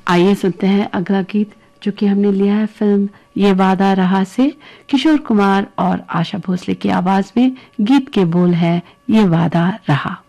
आइए सुनते हैं अगला गीत, जो कि हमने लिया है फिल्म ये वादा रहा से। किशोर कुमार और आशा भोसले की आवाज में गीत के बोल है ये वादा रहा।